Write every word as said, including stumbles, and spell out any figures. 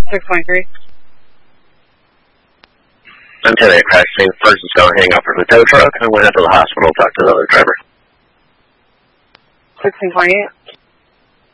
six twenty-three. I'm ten eight crash scene. First is going to hang up for the tow truck. I'm going to head to the hospital, talk to the other driver. sixteen twenty-eight.